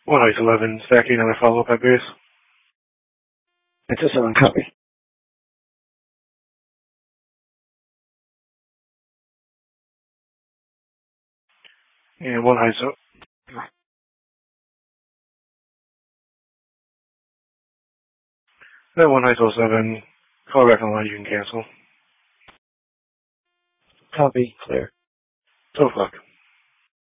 One ice 11, stacking on a follow-up at base. It's a 7, copy. And one ice up. Then one ice 07, call back online, you can cancel. Copy, clear. 12 o'clock.